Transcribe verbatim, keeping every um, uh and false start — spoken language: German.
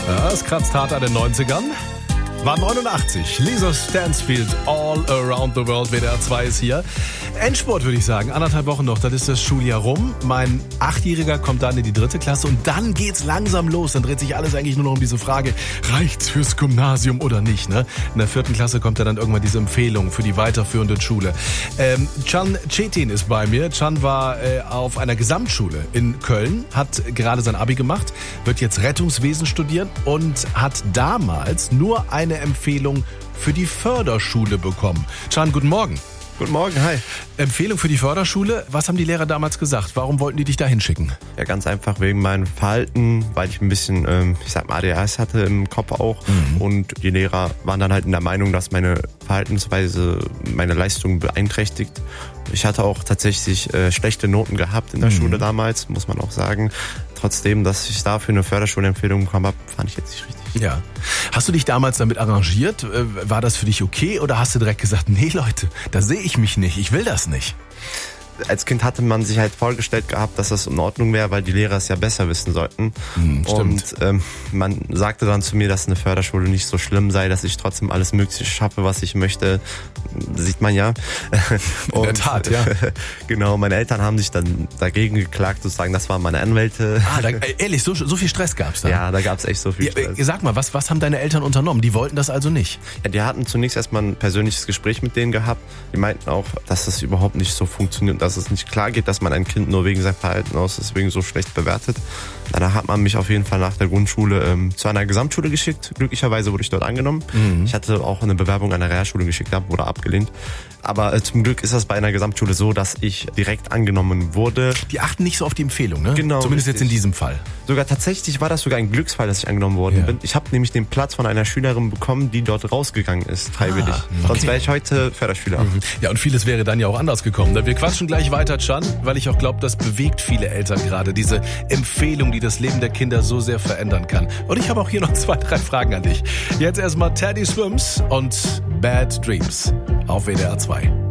Ja, es kratzt hart an den neunzigern. War neunundachtzig. Lisa Stansfield, All Around the World, W D R zwei ist hier. Endspurt würde ich sagen, anderthalb Wochen noch, dann ist das Schuljahr rum. Mein Achtjähriger kommt dann in die dritte Klasse und dann geht's langsam los. Dann dreht sich alles eigentlich nur noch um diese Frage, reicht's fürs Gymnasium oder nicht? Ne? In der vierten Klasse kommt ja dann irgendwann diese Empfehlung für die weiterführende Schule. Ähm, Can Cetin ist bei mir. Can war äh, auf einer Gesamtschule in Köln, hat gerade sein Abi gemacht, wird jetzt Rettungswesen studieren und hat damals nur eine Empfehlung für die Förderschule bekommen. Can, guten Morgen. Guten Morgen, hi. Empfehlung für die Förderschule. Was haben die Lehrer damals gesagt? Warum wollten die dich da hinschicken? Ja, ganz einfach wegen meinem Verhalten, weil ich ein bisschen, ähm, ich sag mal, A D H S hatte im Kopf auch. Mhm. Und die Lehrer waren dann halt in der Meinung, dass meine Verhaltensweise meine Leistung beeinträchtigt. Ich hatte auch tatsächlich äh, schlechte Noten gehabt in der mhm. Schule damals, muss man auch sagen. Trotzdem, dass ich dafür eine Förderschulempfehlung bekommen habe, fand ich jetzt nicht richtig. Ja. Hast du dich damals damit arrangiert? War das für dich okay oder hast du direkt gesagt, nee Leute, da sehe ich mich nicht, ich will das nicht? Als Kind hatte man sich halt vorgestellt gehabt, dass das in Ordnung wäre, weil die Lehrer es ja besser wissen sollten. Hm, und ähm, man sagte dann zu mir, dass eine Förderschule nicht so schlimm sei, dass ich trotzdem alles Mögliche schaffe, was ich möchte. Sieht man ja. Und, in der Tat, ja. Genau, meine Eltern haben sich dann dagegen geklagt, sozusagen, das waren meine Anwälte. Ah, da, ehrlich, so, so viel Stress gab's da? Ja, da gab's echt so viel Stress. Ja, sag mal, was, was haben deine Eltern unternommen? Die wollten das also nicht? Ja, die hatten zunächst erstmal ein persönliches Gespräch mit denen gehabt. Die meinten auch, dass das überhaupt nicht so funktioniert, dass es nicht klar geht, dass man ein Kind nur wegen seinem Verhalten aus deswegen so schlecht bewertet. Danach hat man mich auf jeden Fall nach der Grundschule ähm, zu einer Gesamtschule geschickt. Glücklicherweise wurde ich dort angenommen. Mhm. Ich hatte auch eine Bewerbung an der Realschule geschickt, wurde abgelehnt. Aber äh, zum Glück ist das bei einer Gesamtschule so, dass ich direkt angenommen wurde. Die achten nicht so auf die Empfehlung, ne? Genau. Zumindest richtig. Jetzt in diesem Fall. Sogar tatsächlich war das sogar ein Glücksfall, dass ich angenommen worden ja. bin. Ich habe nämlich den Platz von einer Schülerin bekommen, die dort rausgegangen ist, freiwillig. Ah, okay. Sonst wäre ich heute Förderschüler. Mhm. Ja, und vieles wäre dann ja auch anders gekommen. Wir quatschen gleich weiter, Can, weil ich auch glaube, das bewegt viele Eltern gerade. Diese Empfehlung, die das Leben der Kinder so sehr verändern kann. Und ich habe auch hier noch zwei, drei Fragen an dich. Jetzt erstmal Teddy Swims und Bad Dreams auf W D R zwei.